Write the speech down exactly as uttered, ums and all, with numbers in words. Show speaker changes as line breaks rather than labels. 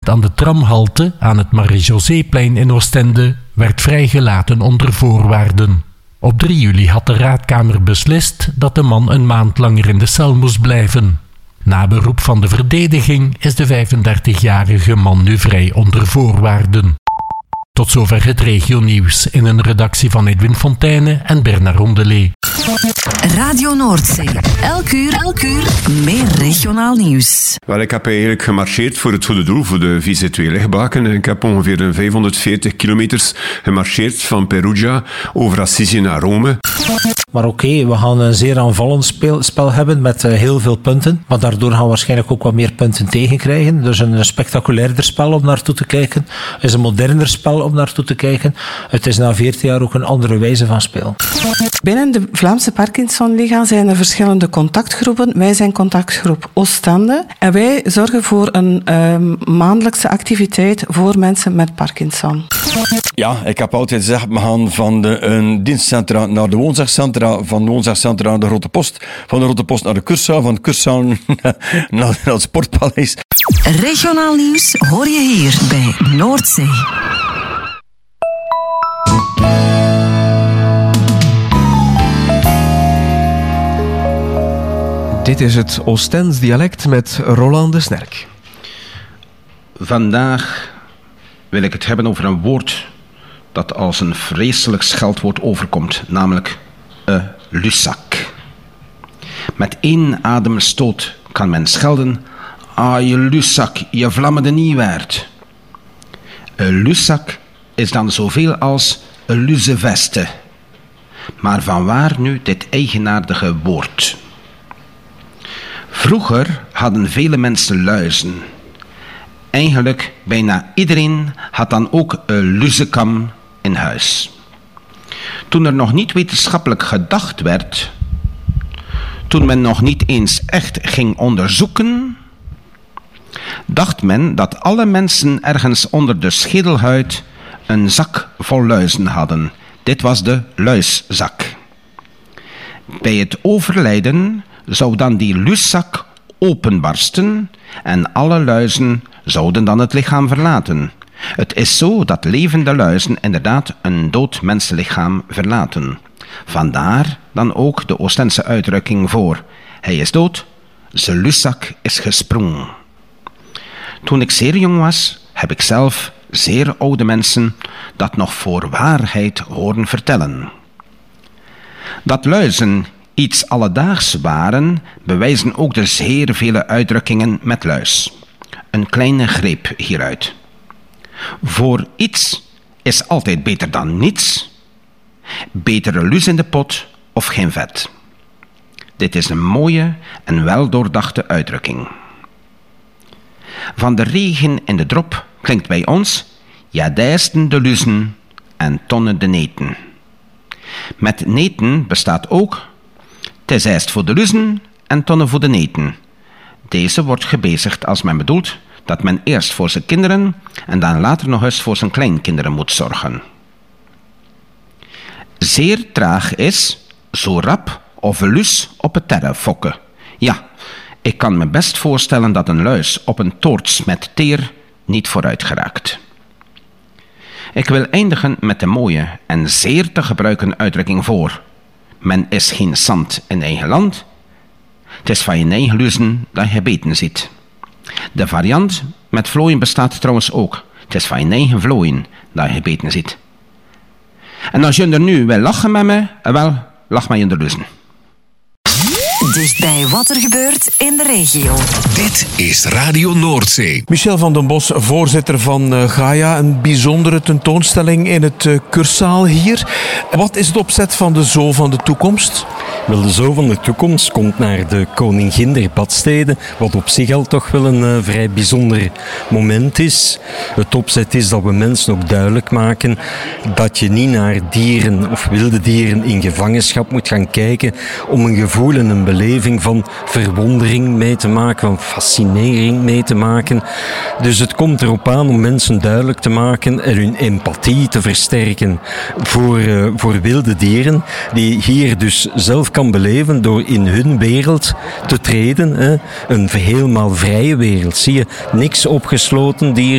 aan de tramhalte aan het Marie-Joséplein in Oostende werd vrijgelaten onder voorwaarden. Op drie juli had de raadkamer beslist dat de man een maand langer in de cel moest blijven. Na beroep van de verdediging is de vijfendertigjarige man nu vrij onder voorwaarden. Tot zover het regionieuws in een redactie van Edwin Fonteyne en Bernard Rondelet.
Radio Noordzee. Elk uur, elk uur meer regionaal nieuws.
Wel, ik heb eigenlijk gemarcheerd voor het goede doel, voor de Vieze Twee Lichtbaken. Ik heb ongeveer vijfhonderdveertig kilometers gemarcheerd van Perugia over Assisi naar Rome.
Maar oké, okay, we gaan een zeer aanvallend speel, spel hebben met uh, heel veel punten. Maar daardoor gaan we waarschijnlijk ook wat meer punten tegenkrijgen. Dus een, een spectaculairder spel om naartoe te kijken. Het is een moderner spel om naartoe te kijken. Het is na veertien jaar ook een andere wijze van spelen.
Binnen de Vlaamse Parkinsonliga zijn er verschillende contactgroepen. Wij zijn contactgroep Oostende. En wij zorgen voor een uh, maandelijkse activiteit voor mensen met Parkinson.
Ja, ik heb altijd gezegd, we gaan van de, een dienstcentra naar de woonzorgcentra, van de woonzorgcentra naar de Grote Post, van de Grote Post naar de Cursaal, van de Cursaal naar, naar het Sportpaleis.
Regionaal nieuws hoor je hier bij Noordzee.
Dit is het Oostends dialect met Roland de Snerk.
Vandaag wil ik het hebben over een woord dat als een vreselijk scheldwoord overkomt, namelijk een lusak. Met één ademstoot kan men schelden: ah, je lusak, je vlammende niet waard. Een lusak is dan zoveel als een luzeveste. Maar vanwaar nu dit eigenaardige woord? Vroeger hadden vele mensen luizen. Eigenlijk bijna iedereen had dan ook een luzekam in huis. Toen er nog niet wetenschappelijk gedacht werd, toen men nog niet eens echt ging onderzoeken, dacht men dat alle mensen ergens onder de schedelhuid een zak vol luizen hadden. Dit was de luiszak. Bij het overlijden zou dan die luiszak openbarsten en alle luizen zouden dan het lichaam verlaten. Het is zo dat levende luizen inderdaad een dood mensenlichaam verlaten. Vandaar dan ook de Oostense uitdrukking voor: hij is dood, zijn luiszak is gesprongen. Toen ik zeer jong was, heb ik zelf zeer oude mensen dat nog voor waarheid horen vertellen. Dat luizen iets alledaags waren, bewijzen ook de zeer vele uitdrukkingen met luis. Een kleine greep hieruit. Voor iets is altijd beter dan niets. Beter een lus in de pot of geen vet. Dit is een mooie en weldoordachte uitdrukking. Van de regen in de drop klinkt bij ons: ja, dijsten de luzen en tonnen de neten. Met neten bestaat ook: het is eerst voor de luzen en tonnen voor de neten. Deze wordt gebezigd als men bedoelt dat men eerst voor zijn kinderen en dan later nog eens voor zijn kleinkinderen moet zorgen. Zeer traag is, zo rap of een lus op het terre fokken. Ja, ik kan me best voorstellen dat een luis op een toorts met teer niet vooruit geraakt. Ik wil eindigen met de mooie en zeer te gebruiken uitdrukking voor: men is geen zand in eigen land. Het is van je eigen luzen dat je beten ziet. De variant met vlooien bestaat trouwens ook. Het is van je eigen vlooien dat je beten ziet. En als je er nu wil lachen met me, wel, lach maar in de luzen.
Dichtbij wat er gebeurt in de regio.
Dit is Radio Noordzee.
Michel van den Bos, voorzitter van uh, Gaia. Een bijzondere tentoonstelling in het uh, Cursaal hier. Wat is het opzet van de Zoo van de Toekomst?
Wel, de Zoo van de Toekomst komt naar de Koningin der Badsteden, wat op zich al toch wel een uh, vrij bijzonder moment is. Het opzet is dat we mensen ook duidelijk maken dat je niet naar dieren of wilde dieren in gevangenschap moet gaan kijken om een gevoel en een beleving van verwondering mee te maken, van fascinering mee te maken. Dus het komt erop aan om mensen duidelijk te maken en hun empathie te versterken voor, uh, voor wilde dieren, die hier dus zelf kan beleven door in hun wereld te treden. Hè. Een helemaal vrije wereld. Zie je, niks opgesloten dier.